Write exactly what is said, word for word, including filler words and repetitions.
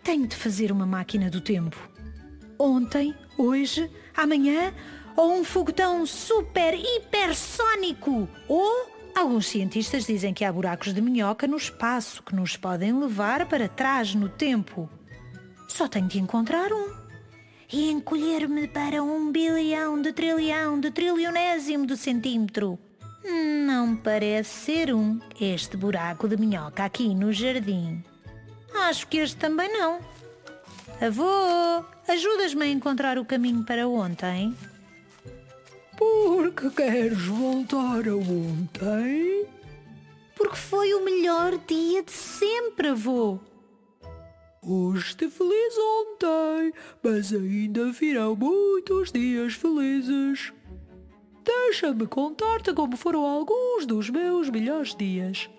Tenho de fazer uma máquina do tempo. Ontem, hoje, amanhã, ou um foguetão super hipersónico. Ou alguns cientistas dizem que há buracos de minhoca no espaço que nos podem levar para trás no tempo. Só tenho de encontrar um. E encolher-me para um bilhão de trilhão de trilionésimo de centímetro. Não parece ser um, este buraco de minhoca aqui no jardim. Acho que este também não. Avô, ajudas-me a encontrar o caminho para ontem? Por que queres voltar a ontem? Porque foi o melhor dia de sempre, avô. Hoje estive feliz ontem, mas ainda virão muitos dias felizes. Deixa-me contar-te como foram alguns dos meus melhores dias.